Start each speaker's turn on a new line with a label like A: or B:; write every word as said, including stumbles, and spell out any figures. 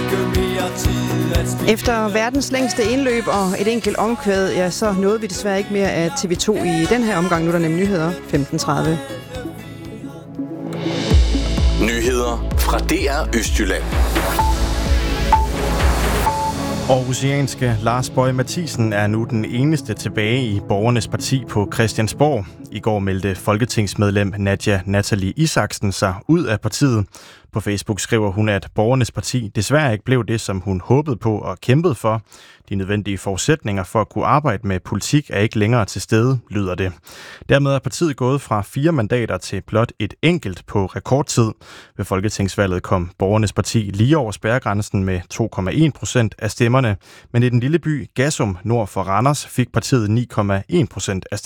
A: Efter verdens længste indløb og et enkelt omkvæd, ja, så nåede vi desværre ikke mere af T V to i den her omgang. Nu er der nemlig nyheder femten tredive.
B: Nyheder fra D R Østjylland.
C: Aarhusianske Lars Boje Mathiesen er nu den eneste tilbage i Borgernes Parti på Christiansborg. I går meldte folketingsmedlem Nadja Natalie Isaksen sig ud af partiet. På Facebook skriver hun, at Borgernes Parti desværre ikke blev det, som hun håbede på og kæmpede for. De nødvendige forudsætninger for at kunne arbejde med politik er ikke længere til stede, lyder det. Dermed er partiet gået fra fire mandater til blot et enkelt på rekordtid. Ved folketingsvalget kom Borgernes Parti lige over spærregrænsen med to komma en procent af stemmerne. Men i den lille by Gassum nord for Randers fik partiet ni komma en procent af stemmerne.